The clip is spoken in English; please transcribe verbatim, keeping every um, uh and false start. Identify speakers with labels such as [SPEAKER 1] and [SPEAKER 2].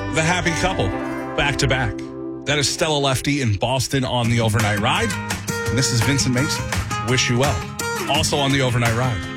[SPEAKER 1] the happy couple, back to back. That is Stella Lefty in Boston on the overnight ride. And this is Vincent Mason. Wish you well. Also on the overnight ride.